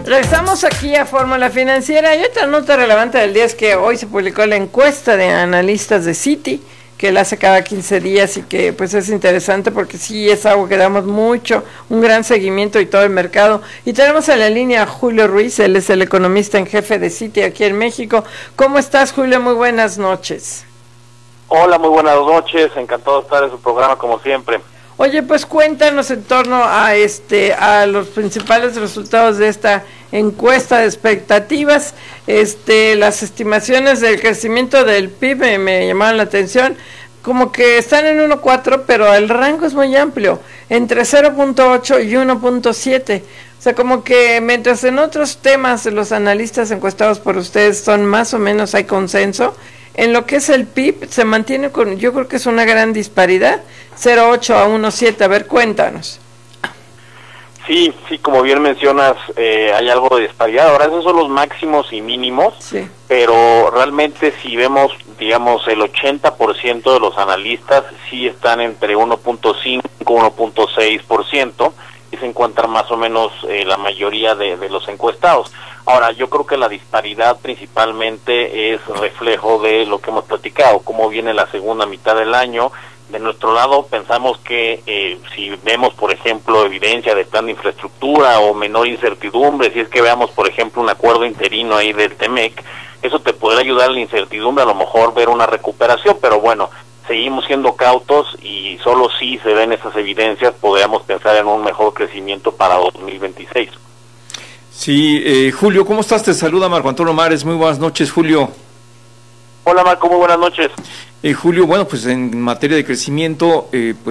Regresamos aquí a Fórmula Financiera y otra nota relevante del día es que hoy se publicó la encuesta de analistas de Citi, que la hace cada 15 días y que pues es interesante porque sí es algo que damos mucho, un gran seguimiento y todo el mercado. Y tenemos en la línea a Julio Ruiz, él es el economista en jefe de Citi aquí en México. ¿Cómo estás, Julio? Muy buenas noches. Hola, muy buenas noches, encantado de estar en su programa como siempre. Oye, pues cuéntanos en torno a los principales resultados de esta encuesta de expectativas. Las estimaciones del crecimiento del PIB me llamaron la atención, como que están en 1.4, pero el rango es muy amplio, entre 0.8 y 1.7. O sea, como que mientras en otros temas los analistas encuestados por ustedes son más o menos, hay consenso, en lo que es el PIB se mantiene con, yo creo que es una gran disparidad, 0.8 a 1.7. A ver, cuéntanos. Sí, como bien mencionas, hay algo de disparidad. Ahora, esos son los máximos y mínimos, sí. Pero realmente si vemos, digamos, el 80% de los analistas sí están entre 1.5 y 1.6%, y se encuentran más o menos la mayoría de los encuestados. Ahora, yo creo que la disparidad principalmente es reflejo de lo que hemos platicado, cómo viene la segunda mitad del año. De nuestro lado pensamos que si vemos, por ejemplo, evidencia de plan de infraestructura o menor incertidumbre, si es que veamos, por ejemplo, un acuerdo interino ahí del TEMEC, eso te podrá ayudar a la incertidumbre, a lo mejor ver una recuperación, pero bueno, seguimos siendo cautos y solo si se ven esas evidencias podríamos pensar en un mejor crecimiento para 2026. Sí, Julio, ¿cómo estás? Te saluda Marco Antonio Mares, muy buenas noches, Julio. Hola Marco, muy buenas noches. Julio, bueno, pues en materia de crecimiento,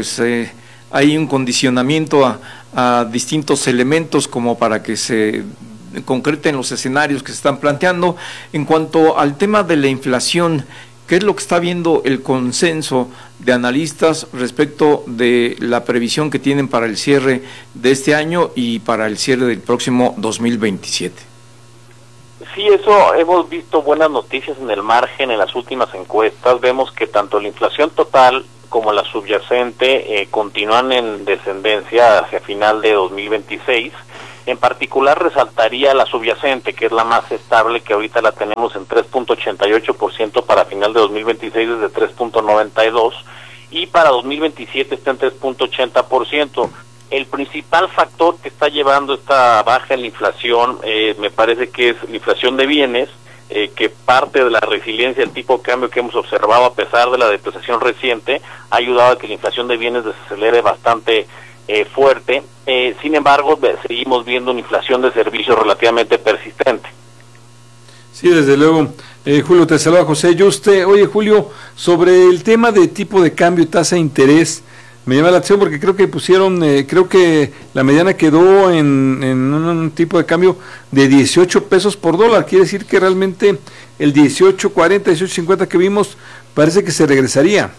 hay un condicionamiento a distintos elementos como para que se concreten los escenarios que se están planteando. En cuanto al tema de la inflación, ¿qué es lo que está viendo el consenso de analistas respecto de la previsión que tienen para el cierre de este año y para el cierre del próximo 2027? Sí, eso, hemos visto buenas noticias en el margen en las últimas encuestas. Vemos que tanto la inflación total como la subyacente continúan en descendencia hacia final de 2026. En particular resaltaría la subyacente, que es la más estable, que ahorita la tenemos en 3.88% para final de 2026 desde 3.92%, y para 2027 está en 3.80%. El principal factor que está llevando esta baja en la inflación me parece que es la inflación de bienes, que parte de la resiliencia del tipo de cambio que hemos observado a pesar de la depreciación reciente, ha ayudado a que la inflación de bienes desacelere bastante fuerte. Sin embargo, seguimos viendo una inflación de servicios relativamente persistente. Sí, desde luego. Julio, te saluda José Yuste. Oye, Julio, sobre el tema de tipo de cambio y tasa de interés, me llama la atención porque creo que pusieron, creo que la mediana quedó en un tipo de cambio de 18 pesos por dólar. Quiere decir que realmente el 18.40, 18.50 que vimos parece que se regresaría.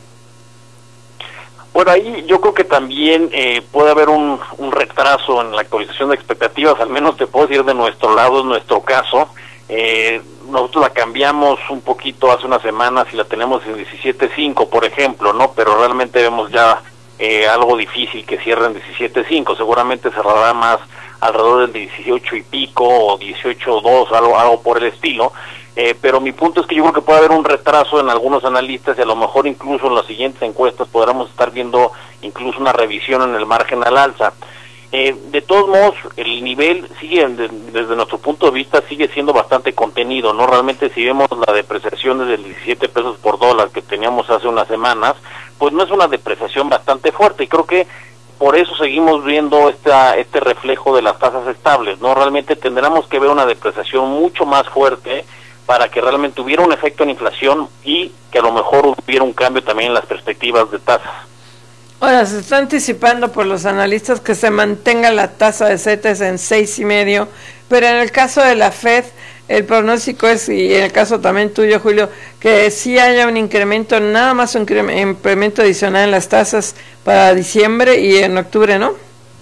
Bueno, ahí yo creo que también puede haber un retraso en la actualización de expectativas, al menos te puedo decir de nuestro lado, en nuestro caso. Nosotros la cambiamos un poquito hace unas semanas y la tenemos en 17.5, por ejemplo, ¿no? Pero realmente vemos ya algo difícil que cierre en 17.5, seguramente cerrará más alrededor del 18 y pico o 18.2, algo por el estilo. Pero mi punto es que yo creo que puede haber un retraso en algunos analistas y a lo mejor incluso en las siguientes encuestas podremos estar viendo incluso una revisión en el margen al alza. De todos modos, el nivel sigue, desde nuestro punto de vista, sigue siendo bastante contenido, ¿no? Realmente si vemos la depreciación desde el 17 pesos por dólar que teníamos hace unas semanas, pues no es una depreciación bastante fuerte, y creo que por eso seguimos viendo este reflejo de las tasas estables, ¿no? Realmente tendremos que ver una depreciación mucho más fuerte para que realmente hubiera un efecto en inflación y que a lo mejor hubiera un cambio también en las perspectivas de tasas. Ahora, se está anticipando por los analistas que se mantenga la tasa de CETES en 6.5, pero en el caso de la FED, el pronóstico es, y en el caso también tuyo, Julio, que sí haya un incremento, nada más un incremento adicional en las tasas para diciembre y en octubre, ¿no?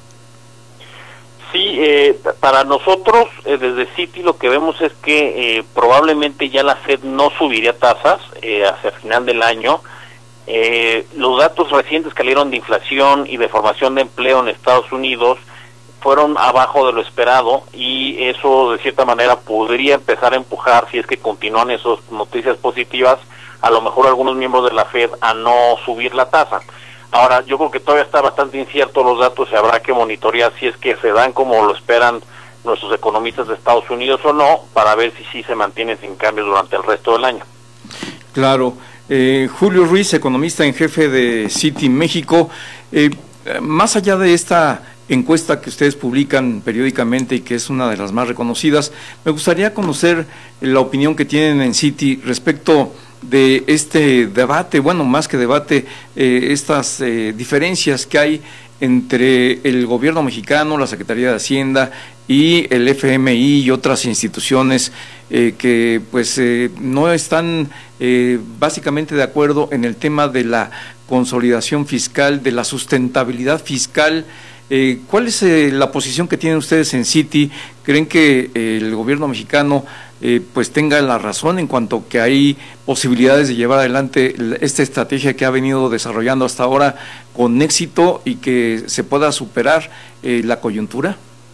Sí, para nosotros, desde Citi, lo que vemos es que probablemente ya la FED no subiría tasas hacia final del año. Los datos recientes que salieron de inflación y de formación de empleo en Estados Unidos fueron abajo de lo esperado, y eso de cierta manera podría empezar a empujar, si es que continúan esas noticias positivas, a lo mejor algunos miembros de la Fed a no subir la tasa. Ahora, yo creo que todavía está bastante incierto los datos y habrá que monitorear si es que se dan como lo esperan nuestros economistas de Estados Unidos o no, para ver si sí se mantienen sin cambios durante el resto del año. Claro. Julio Ruiz, economista en jefe de Citi México, más allá de esta encuesta que ustedes publican periódicamente y que es una de las más reconocidas, me gustaría conocer la opinión que tienen en Citi respecto de este debate, bueno, más que debate, estas diferencias que hay entre el gobierno mexicano, la Secretaría de Hacienda y el FMI y otras instituciones que pues no están básicamente de acuerdo en el tema de la consolidación fiscal, de la sustentabilidad fiscal. ¿Cuál es la posición que tienen ustedes en Citi? ¿Creen que el gobierno mexicano pues tenga la razón en cuanto que hay posibilidades de llevar adelante esta estrategia que ha venido desarrollando hasta ahora con éxito y que se pueda superar la coyuntura?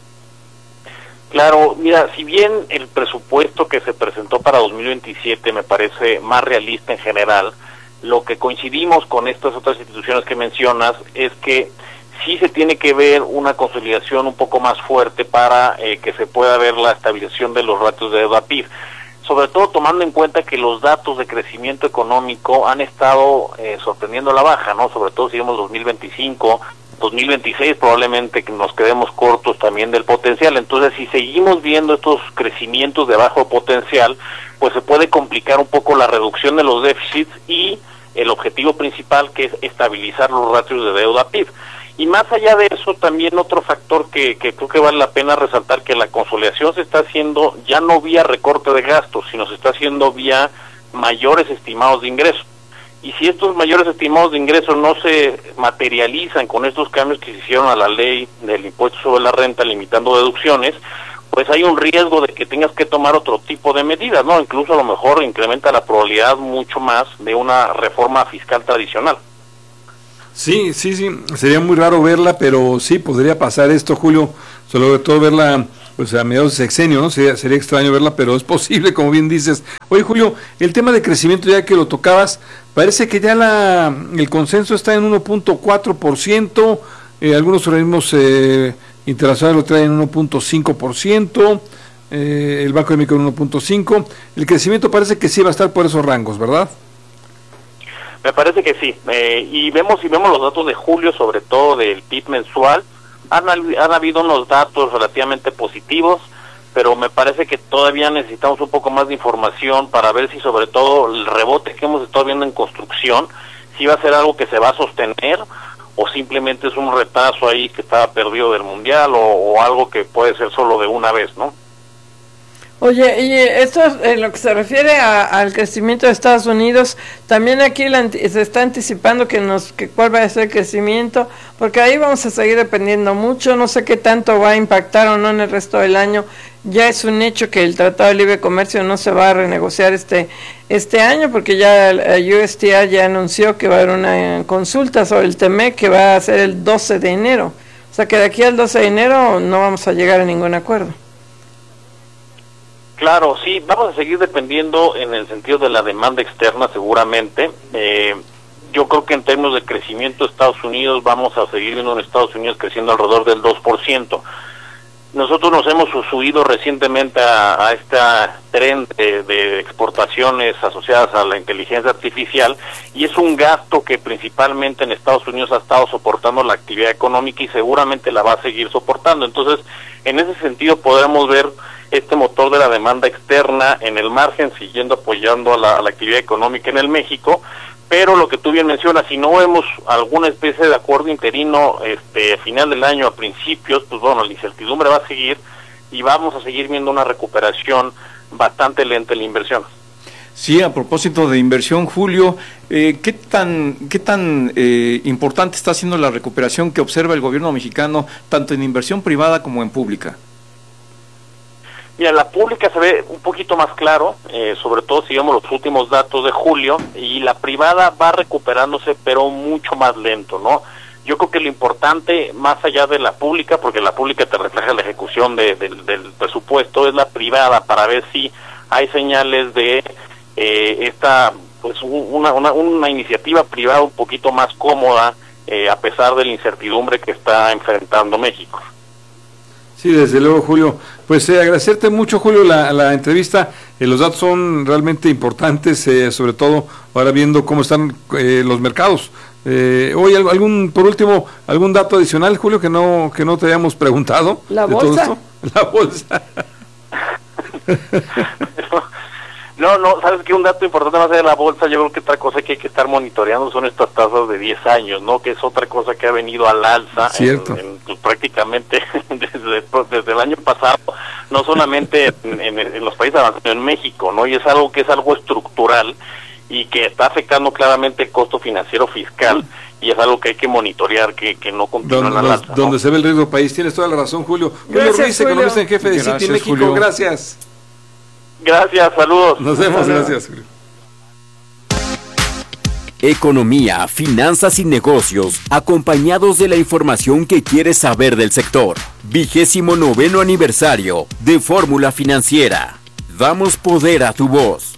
Claro, mira, si bien el presupuesto que se presentó para 2027 me parece más realista en general, lo que coincidimos con estas otras instituciones que mencionas es que sí se tiene que ver una consolidación un poco más fuerte para que se pueda ver la estabilización de los ratios de deuda PIB, sobre todo tomando en cuenta que los datos de crecimiento económico han estado sorprendiendo a la baja, ¿no? Sobre todo si vemos 2025, 2026 probablemente que nos quedemos cortos también del potencial. Entonces, si seguimos viendo estos crecimientos de bajo potencial, pues se puede complicar un poco la reducción de los déficits y el objetivo principal, que es estabilizar los ratios de deuda PIB. Y más allá de eso, también otro factor que creo que vale la pena resaltar, que la consolidación se está haciendo ya no vía recorte de gastos, sino se está haciendo vía mayores estimados de ingresos. Y si estos mayores estimados de ingresos no se materializan con estos cambios que se hicieron a la ley del impuesto sobre la renta, limitando deducciones, pues hay un riesgo de que tengas que tomar otro tipo de medidas, ¿no? Incluso a lo mejor incrementa la probabilidad mucho más de una reforma fiscal tradicional. Sí, sería muy raro verla, pero sí podría pasar esto, Julio, sobre todo verla pues a mediados de sexenio, ¿no? Sería extraño verla, pero es posible, como bien dices. Oye, Julio, el tema de crecimiento, ya que lo tocabas, parece que ya el consenso está en 1.4%, algunos organismos internacionales lo traen en 1.5%, el Banco de México en 1.5%, el crecimiento parece que sí va a estar por esos rangos, ¿verdad? Me parece que sí, y vemos los datos de julio, sobre todo del PIB mensual, han habido unos datos relativamente positivos, pero me parece que todavía necesitamos un poco más de información para ver si sobre todo el rebote que hemos estado viendo en construcción, si va a ser algo que se va a sostener o simplemente es un retraso ahí que estaba perdido del mundial o algo que puede ser solo de una vez, ¿no? Oye, y esto en lo que se refiere al crecimiento de Estados Unidos, también aquí se está anticipando que cuál va a ser el crecimiento, porque ahí vamos a seguir dependiendo mucho, no sé qué tanto va a impactar o no en el resto del año. Ya es un hecho que el Tratado de Libre Comercio no se va a renegociar este año, porque ya el USTR ya anunció que va a haber una consulta sobre el TEMEC que va a ser el 12 de enero. O sea que de aquí al 12 de enero no vamos a llegar a ningún acuerdo. Claro, sí, vamos a seguir dependiendo en el sentido de la demanda externa seguramente. Yo creo que en términos de crecimiento de Estados Unidos vamos a seguir viendo en Estados Unidos creciendo alrededor del 2%. Nosotros nos hemos subido recientemente a este tren de exportaciones asociadas a la inteligencia artificial, y es un gasto que principalmente en Estados Unidos ha estado soportando la actividad económica y seguramente la va a seguir soportando. Entonces, en ese sentido podremos ver este motor de la demanda externa en el margen, siguiendo apoyando a la actividad económica en el México, pero lo que tú bien mencionas, si no vemos alguna especie de acuerdo interino a final del año, a principios, pues bueno, la incertidumbre va a seguir y vamos a seguir viendo una recuperación bastante lenta en la inversión. Sí, a propósito de inversión, Julio, ¿qué tan importante está siendo la recuperación que observa el gobierno mexicano, tanto en inversión privada como en pública? Mira, la pública se ve un poquito más claro, sobre todo si vemos los últimos datos de julio, y la privada va recuperándose, pero mucho más lento, ¿no? Yo creo que lo importante, más allá de la pública, porque la pública te refleja la ejecución del presupuesto, es la privada, para ver si hay señales de esta, pues una iniciativa privada un poquito más cómoda, a pesar de la incertidumbre que está enfrentando México. Sí, desde luego, Julio. Pues agradecerte mucho, Julio, la entrevista. Los datos son realmente importantes, sobre todo ahora viendo cómo están los mercados. Oye, por último, algún dato adicional, Julio, que no te hayamos preguntado. La bolsa. Todo esto? La bolsa. No, sabes que un dato importante más allá de la bolsa, yo creo que otra cosa que hay que estar monitoreando son estas tasas de 10 años, ¿no? Que es otra cosa que ha venido al alza prácticamente desde el año pasado, no solamente en los países avanzados, sino en México, ¿no? Y es algo estructural y que está afectando claramente el costo financiero fiscal, y es algo que hay que monitorear, que no continúe al alza, ¿no? Donde se ve el riesgo país. Tienes toda la razón, Julio. Gracias, Julio Ruiz, economista en jefe de Citi México. Julio. Gracias. Gracias, saludos. Nos vemos, gracias, Julio. Economía, finanzas y negocios, acompañados de la información que quieres saber del sector. 29º aniversario de Fórmula Financiera. Damos poder a tu voz.